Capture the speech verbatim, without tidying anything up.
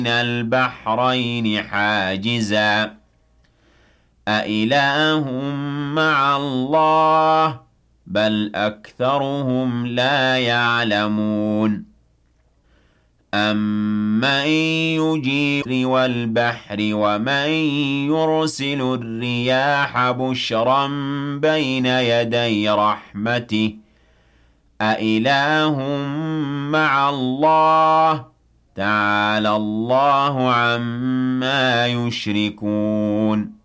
البحرين حاجزا أإله مع الله بل أكثرهم لا يعلمون أَمَّن يُجِيرُ وَالْبَحْرِ وَمَن يُرْسِلُ الرِّيَاحَ بُشْرًا بَيْنَ يَدَيْ رَحْمَتِهِ أَإِلَٰهٌ مَّعَ اللَّهِ تَعَالَى اللَّهُ عَمَّا يُشْرِكُونَ